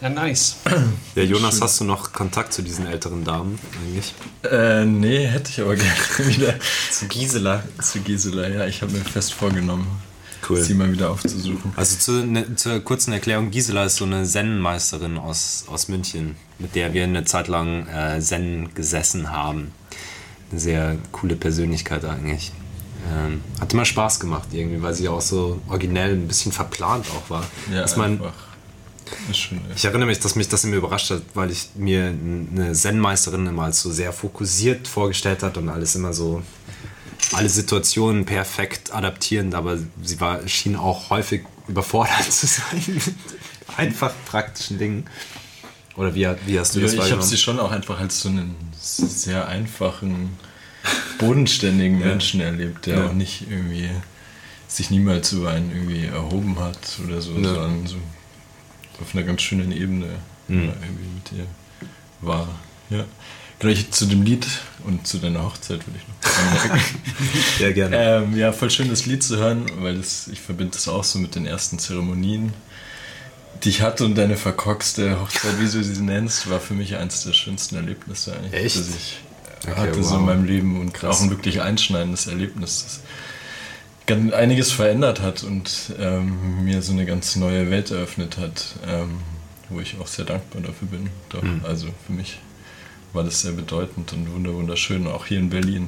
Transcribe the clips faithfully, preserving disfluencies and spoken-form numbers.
Ja, nice. Ja, Jonas, hast du noch Kontakt zu diesen älteren Damen eigentlich? Äh, nee, hätte ich aber gerne wieder. Zu Gisela. Zu Gisela, ja. Ich habe mir fest vorgenommen, Cool. sie mal wieder aufzusuchen. Also zu, ne, zur kurzen Erklärung, Gisela ist so eine Zen-Meisterin aus, aus München, mit der wir eine Zeit lang äh, Zen gesessen haben. Eine sehr coole Persönlichkeit eigentlich. Ähm, hat immer Spaß gemacht irgendwie, weil sie auch so originell ein bisschen verplant auch war. Ja, dass man, einfach. Ist schön, ja. Ich erinnere mich, dass mich das immer überrascht hat, weil ich mir eine Zen-Meisterin immer als so sehr fokussiert vorgestellt hat und alles immer so, alle Situationen perfekt adaptierend, aber sie war, schien auch häufig überfordert zu sein mit einfach praktischen Dingen. Oder wie, wie hast du Ja, das ich wahrgenommen? habe sie schon auch einfach als so einen sehr einfachen, bodenständigen Ja. Menschen erlebt, der Ja. auch nicht irgendwie sich niemals über einen irgendwie erhoben hat oder so, Ja. sondern so auf einer ganz schönen Ebene Mhm. irgendwie mit ihr war. Ja. Gleich zu dem Lied und zu deiner Hochzeit würde ich noch anmerken. Ja, gerne. ähm, ja, voll schön das Lied zu hören, weil das, ich verbinde das auch so mit den ersten Zeremonien, die ich hatte, und deine verkorkste Hochzeit, wie du sie nennst, war für mich eines der schönsten Erlebnisse eigentlich, Echt? das ich Okay, hatte so wow. in meinem Leben, und Krass. auch ein wirklich einschneidendes Erlebnis, das ganz einiges verändert hat und ähm, mir so eine ganz neue Welt eröffnet hat, ähm, wo ich auch sehr dankbar dafür bin. Doch, Mhm. Also für mich war das sehr bedeutend und wunder- wunderschön, auch hier in Berlin.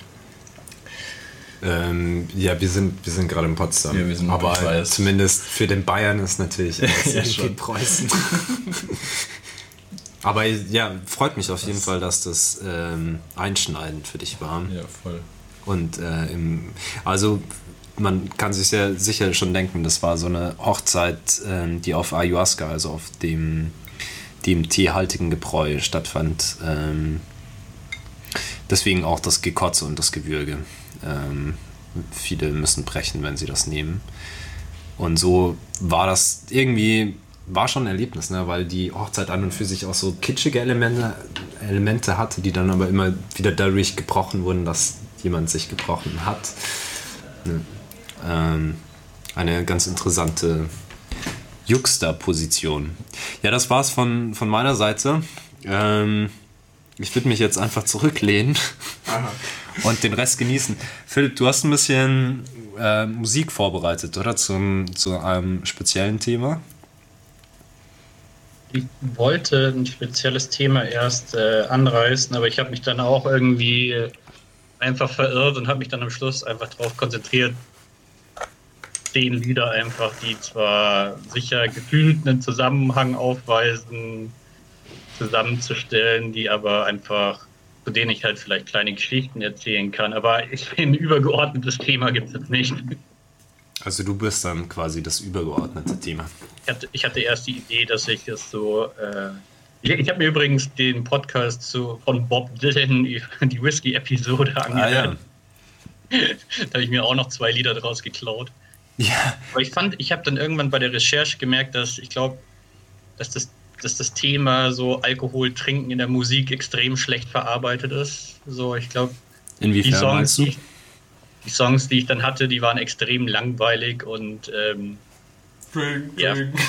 Ja. Ähm, ja, wir sind, wir sind gerade in Potsdam. Ja, wir sind- aber ich weiß. zumindest für den Bayern ist natürlich alles Ja, irgendwie schon. Preußen. Aber ja, freut mich auf jeden Fall, dass das ähm, einschneidend für dich war. Ja, voll. Und äh, im, also man kann sich sehr sicher schon denken, das war so eine Hochzeit, ähm, die auf Ayahuasca, also auf dem D M T-haltigen Gebräu stattfand. Ähm, deswegen auch das Gekotze und das Gewürge. Ähm, viele müssen brechen, wenn sie das nehmen. Und so war das irgendwie, war schon ein Erlebnis, ne? Weil die Hochzeit an und für sich auch so kitschige Elemente, Elemente hatte, die dann aber immer wieder dadurch gebrochen wurden, dass jemand sich gebrochen hat. Ne? Ähm, eine ganz interessante Juxtaposition. Ja, das war's von, von meiner Seite. Ähm, ich würde mich jetzt einfach zurücklehnen und den Rest genießen. Philipp, du hast ein bisschen äh, Musik vorbereitet, oder? Zum, zu einem speziellen Thema? Ich wollte ein spezielles Thema erst äh, anreißen, aber ich habe mich dann auch irgendwie einfach verirrt und habe mich dann am Schluss einfach darauf konzentriert, zehn Lieder einfach, die zwar sicher gefühlt einen Zusammenhang aufweisen, zusammenzustellen, die aber einfach, zu denen ich halt vielleicht kleine Geschichten erzählen kann. Aber ich, ein übergeordnetes Thema gibt es jetzt nicht. Also du bist dann quasi das übergeordnete Thema. Ich hatte, ich hatte erst die Idee, dass ich es so... Äh, ich ich habe mir übrigens den Podcast zu, von Bob Dylan, die, die Whisky-Episode angehört. Ah, ja. Da habe ich mir auch noch zwei Lieder draus geklaut. Ja. Aber ich fand, ich habe dann irgendwann bei der Recherche gemerkt, dass ich glaube, dass das, dass das Thema so Alkohol trinken in der Musik extrem schlecht verarbeitet ist. So, ich glaube, die Inwiefern Songs, meinst du? die, die Songs, die ich dann hatte, die waren extrem langweilig und ähm, Drink, Ja. drink.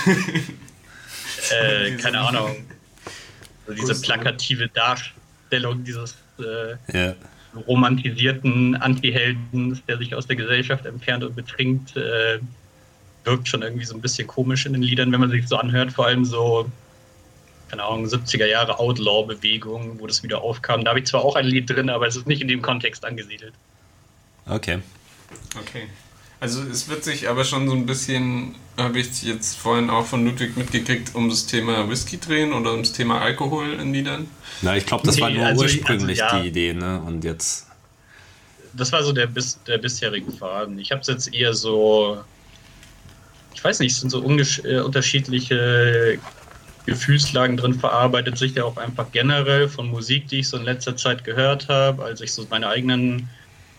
äh, keine Ahnung, so diese Gusto. plakative Darstellung dieses äh, Ja. romantisierten Anti-Helden, der sich aus der Gesellschaft entfernt und betrinkt, äh, wirkt schon irgendwie so ein bisschen komisch in den Liedern, wenn man sich so anhört, vor allem so, keine Ahnung, siebziger Jahre Outlaw-Bewegung, wo das wieder aufkam. Da habe ich zwar auch ein Lied drin, aber es ist nicht in dem Kontext angesiedelt. Okay. Okay. Also es wird sich aber schon so ein bisschen, habe ich jetzt vorhin auch von Ludwig mitgekriegt, um das Thema Whisky drehen oder ums Thema Alkohol in Liedern. Na, ich glaube, das war Nee, nur also- ursprünglich also ja. die Idee, ne? Und jetzt. Das war so der, bis, der bisherige Faden. Ich habe es jetzt eher so, ich weiß nicht, es sind so ungesch- äh, unterschiedliche Gefühlslagen drin verarbeitet, sicher auch einfach generell von Musik, die ich so in letzter Zeit gehört habe, als ich so meine eigenen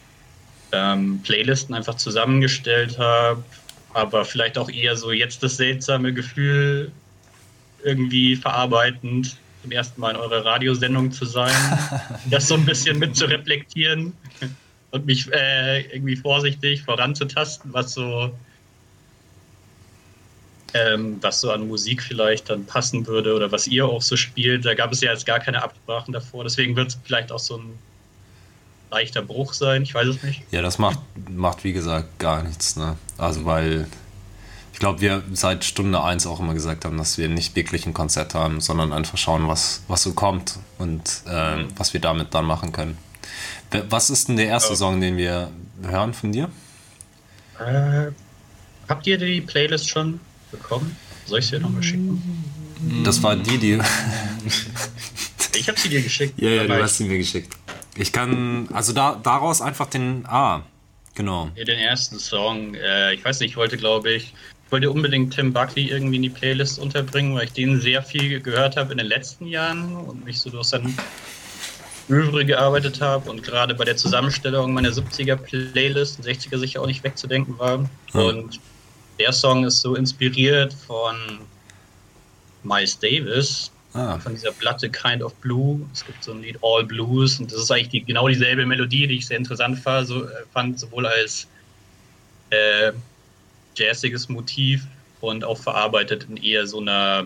ähm, Playlisten einfach zusammengestellt habe, aber vielleicht auch eher so jetzt das seltsame Gefühl irgendwie verarbeitend, zum ersten Mal in eurer Radiosendung zu sein, das so ein bisschen mit zu reflektieren und mich äh, irgendwie vorsichtig voranzutasten, was so ähm, was so an Musik vielleicht dann passen würde oder was ihr auch so spielt. Da gab es ja jetzt gar keine Absprachen davor, deswegen wird es vielleicht auch so ein leichter Bruch sein, ich weiß es nicht. Ja, das macht, macht wie gesagt gar nichts, ne? Also weil ich glaube, wir seit Stunde eins auch immer gesagt haben, dass wir nicht wirklich ein Konzert haben, sondern einfach schauen, was, was so kommt und äh, mhm. was wir damit dann machen können. Was ist denn der erste ja. Song, den wir hören von dir? Äh, habt ihr die Playlist schon bekommen? Soll ich sie dir nochmal schicken? Das war die, die... Ich habe sie dir geschickt. Ja, ja, du hast sie mir geschickt. Ich kann, also da, daraus einfach den, ah, genau. Ja, den ersten Song, äh, ich weiß nicht, ich wollte, glaube ich, ich wollte unbedingt Tim Buckley irgendwie in die Playlist unterbringen, weil ich den sehr viel gehört habe in den letzten Jahren und mich so durch sein Övre gearbeitet habe und gerade bei der Zusammenstellung meiner siebziger-Playlist und sechziger sicher auch nicht wegzudenken war. Hm. Und der Song ist so inspiriert von Miles Davis, Ah. von dieser Platte Kind of Blue. Es gibt so ein Lied All Blues und das ist eigentlich die, genau dieselbe Melodie, die ich sehr interessant war, so, äh, fand, sowohl als äh, jazziges Motiv und auch verarbeitet in eher so einer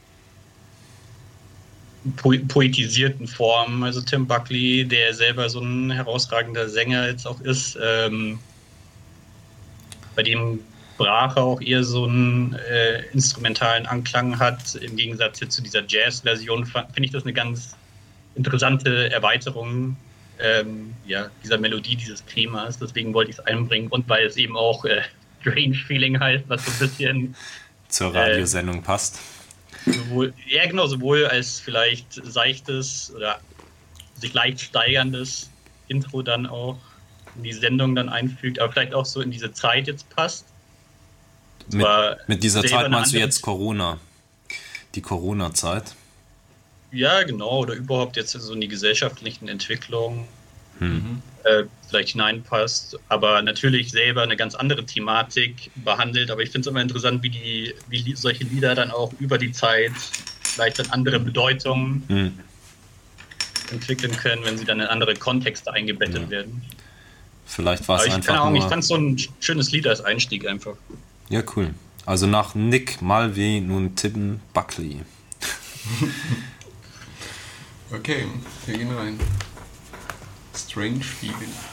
po- poetisierten Form. Also Tim Buckley, der selber so ein herausragender Sänger jetzt auch ist, ähm, bei dem Sprache auch eher so einen äh, instrumentalen Anklang hat. Im Gegensatz jetzt zu dieser Jazz-Version finde ich das eine ganz interessante Erweiterung ähm, ja, dieser Melodie, dieses Themas. Deswegen wollte ich es einbringen und weil es eben auch äh, Strange Feeling heißt, was so ein bisschen zur Radiosendung äh, passt. Sowohl, ja, genau, sowohl als vielleicht seichtes oder sich leicht steigerndes Intro dann auch in die Sendung dann einfügt, aber vielleicht auch so in diese Zeit jetzt passt. Mit, mit dieser Zeit meinst du jetzt Corona? Die Corona-Zeit? Ja, genau. Oder überhaupt jetzt so in die gesellschaftlichen Entwicklungen hm. äh, vielleicht hineinpasst. Aber natürlich selber eine ganz andere Thematik behandelt. Aber ich finde es immer interessant, wie, die, wie solche Lieder dann auch über die Zeit vielleicht dann andere Bedeutungen hm. entwickeln können, wenn sie dann in andere Kontexte eingebettet ja. werden. Vielleicht war es ich einfach Ahnung, nur... Ich fand so ein schönes Lied als Einstieg einfach. Ja, cool. Also nach Nick Mulvey nun Tim Buckley. Okay, wir gehen rein. Strange Feeling.